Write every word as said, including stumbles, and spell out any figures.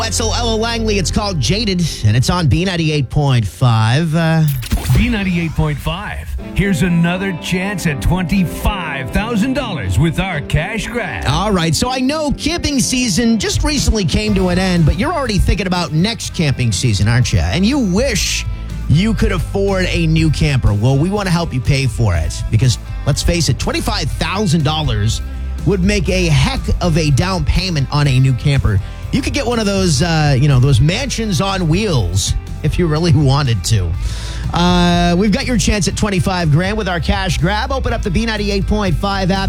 Wetzel, Ella Langley. It's called Jaded, and it's on B ninety-eight point five. Uh, B ninety-eight point five. Here's another chance at twenty-five thousand dollars with our cash grab. all right, so I know camping season just recently came to an end, but you're already thinking about next camping season, aren't you? And you wish you could afford a new camper. Well, we want to help you pay for it because, let's face it, twenty-five thousand dollars would make a heck of a down payment on a new camper. You could get one of those, uh, you know, those mansions on wheels if you really wanted to. Uh, we've got your chance at twenty-five grand with our cash grab. Open up the B ninety-eight point five app.